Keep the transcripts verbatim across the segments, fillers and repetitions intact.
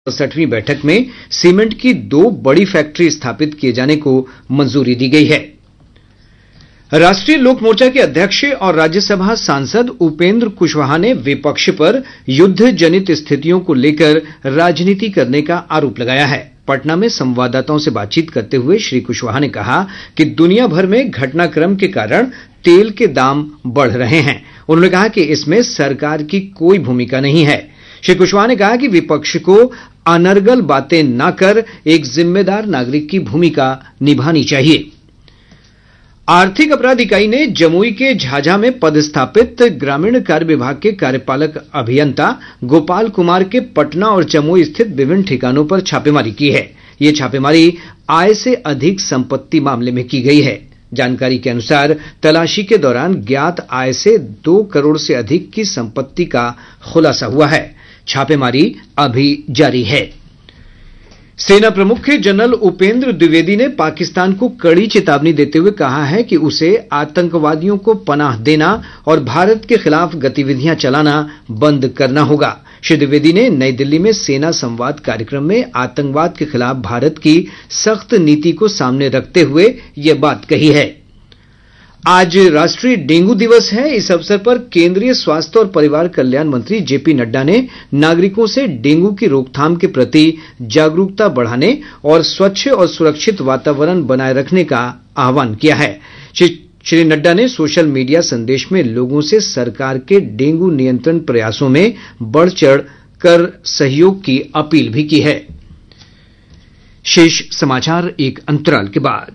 सड़सठवीं बैठक में सीमेंट की दो बड़ी फैक्ट्री स्थापित किए जाने को मंजूरी दी गई है। राष्ट्रीय लोक मोर्चा के अध्यक्ष और राज्यसभा सांसद उपेंद्र कुशवाहा ने विपक्ष पर युद्ध जनित स्थितियों को लेकर राजनीति करने का आरोप लगाया है। पटना में संवाददाताओं से बातचीत करते हुए श्री कुशवाहा ने कहा कि दुनिया भर में घटनाक्रम के कारण तेल के दाम बढ़ रहे हैं। उन्होंने कहा कि इसमें सरकार की कोई भूमिका नहीं है। श्री कुशवाहा ने कहा कि विपक्ष को अनर्गल बातें न कर एक जिम्मेदार नागरिक की भूमिका निभानी चाहिए। आर्थिक अपराध इकाई ने जमुई के झाझा में पदस्थापित ग्रामीण कार्य विभाग के कार्यपालक अभियंता गोपाल कुमार के पटना और जमुई स्थित विभिन्न ठिकानों पर छापेमारी की है। ये छापेमारी आय से अधिक संपत्ति मामले में की गई है। जानकारी के अनुसार तलाशी के दौरान ज्ञात आय से दो करोड़ से अधिक की संपत्ति का खुलासा हुआ है। छापेमारी अभी जारी है। सेना प्रमुख जनरल उपेंद्र द्विवेदी ने पाकिस्तान को कड़ी चेतावनी देते हुए कहा है कि उसे आतंकवादियों को पनाह देना और भारत के खिलाफ गतिविधियां चलाना बंद करना होगा। श्री द्विवेदी ने नई दिल्ली में सेना संवाद कार्यक्रम में आतंकवाद के खिलाफ भारत की सख्त नीति को सामने रखते हुए यह बात कही है। आज राष्ट्रीय डेंगू दिवस है। इस अवसर पर केंद्रीय स्वास्थ्य और परिवार कल्याण मंत्री जेपी नड्डा ने नागरिकों से डेंगू की रोकथाम के प्रति जागरूकता बढ़ाने और स्वच्छ और सुरक्षित वातावरण बनाए रखने का आह्वान किया है। श्री नड्डा ने सोशल मीडिया संदेश में लोगों से सरकार के डेंगू नियंत्रण प्रयासों में बढ़ चढ़ कर सहयोग की अपील भी की है। शेष समाचार एक अंतराल के बाद।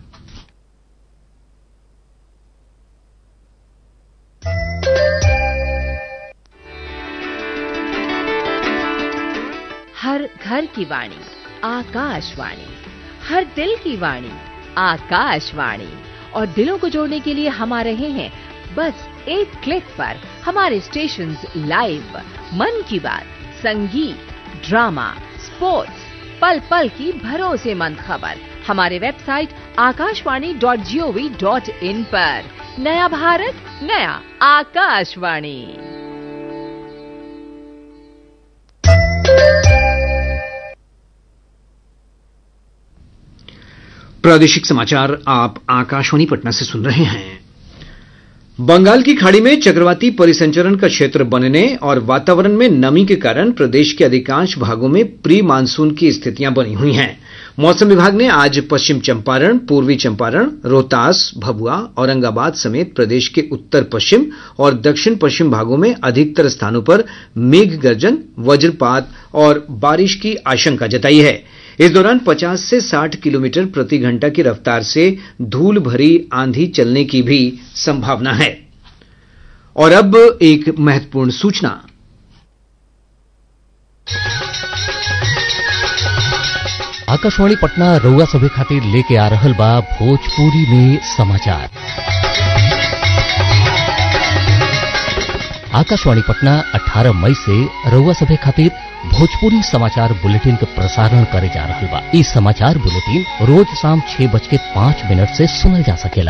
हर घर की वाणी आकाशवाणी, हर दिल की वाणी आकाशवाणी, और दिलों को जोड़ने के लिए हम आ रहे हैं बस एक क्लिक पर। हमारे स्टेशंस लाइव, मन की बात, संगीत, ड्रामा, स्पोर्ट्स, पल पल की भरोसेमंद खबर हमारे website Akashvani dot G O V dot in पर। नया भारत, नया आकाशवाणी। प्रादेशिक समाचार आप आकाशवाणी पटना से सुन रहे हैं। बंगाल की खाड़ी में चक्रवाती परिसंचरण का क्षेत्र बनने और वातावरण में नमी के कारण प्रदेश के अधिकांश भागों में प्री मानसून की स्थितियां बनी हुई हैं। मौसम विभाग ने आज पश्चिम चंपारण, पूर्वी चंपारण, रोहतास, भभुआ, औरंगाबाद समेत प्रदेश के उत्तर पश्चिम और दक्षिण पश्चिम भागों में अधिकतर स्थानों पर मेघ गर्जन, वज्रपात और बारिश की आशंका जताई है। इस दौरान पचास से साठ किलोमीटर प्रति घंटा की रफ्तार से धूल भरी आंधी चलने की भी संभावना है। और अब एक महत्वपूर्ण सूचना। आकाशवाणी पटना रउआ सभे खातिर लेके आ रहल बा भोजपुरी में समाचार। आकाशवाणी पटना अठारह मई से रउआ सभे खातिर भोजपुरी समाचार बुलेटिन के प्रसारण करे जा रहल बा। इस समाचार बुलेटिन रोज शाम छह बज के पांच मिनट से सुनल जा सकेला।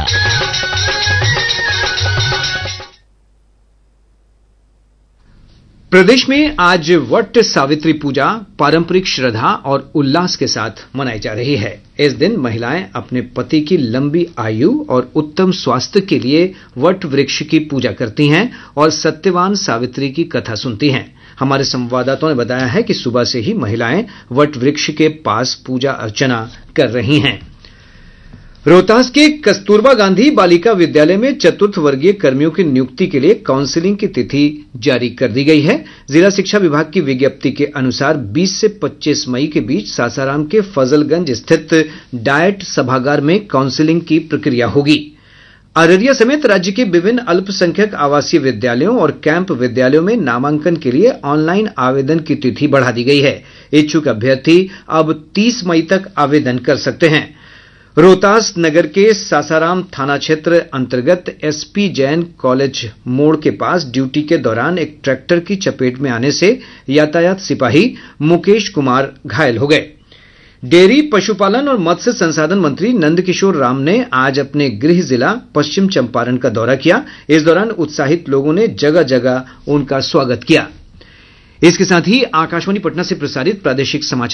प्रदेश में आज वट सावित्री पूजा पारंपरिक श्रद्धा और उल्लास के साथ मनाई जा रही है। इस दिन महिलाएं अपने पति की लंबी आयु और उत्तम स्वास्थ्य के लिए वट वृक्ष की पूजा करती हैं और सत्यवान सावित्री की कथा सुनती हैं। हमारे संवाददाताओं ने बताया है कि सुबह से ही महिलाएं वट वृक्ष के पास पूजा अर्चना कर रही हैं। रोहतास के कस्तूरबा गांधी बालिका विद्यालय में चतुर्थ वर्गीय कर्मियों की नियुक्ति के लिए काउंसिलिंग की तिथि जारी कर दी गई है। जिला शिक्षा विभाग की विज्ञप्ति के अनुसार बीस से पच्चीस मई के बीच सासाराम के फजलगंज स्थित डायट सभागार में काउंसिलिंग की प्रक्रिया होगी। अररिया समेत राज्य के विभिन्न अल्पसंख्यक आवासीय विद्यालयों और कैंप विद्यालयों में नामांकन के लिए ऑनलाइन आवेदन की तिथि बढ़ा दी गई है। इच्छुक अभ्यर्थी अब तीस मई तक आवेदन कर सकते हैं। रोहतास नगर के सासाराम थाना क्षेत्र अंतर्गत एसपी जैन कॉलेज मोड़ के पास ड्यूटी के दौरान एक ट्रैक्टर की चपेट में आने से यातायात सिपाही मुकेश कुमार घायल हो गए। डेयरी, पशुपालन और मत्स्य संसाधन मंत्री नंदकिशोर राम ने आज अपने गृह जिला पश्चिम चंपारण का दौरा किया। इस दौरान उत्साहित लोगों ने जगह जगह उनका स्वागत किया। इसके साथ ही आकाशवाणी पटना से प्रसारित प्रादेशिक समाचार